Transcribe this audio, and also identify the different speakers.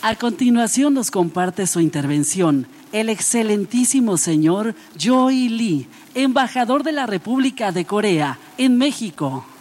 Speaker 1: A continuación nos comparte su intervención el excelentísimo señor Joy Lee, embajador de la República de Corea en México.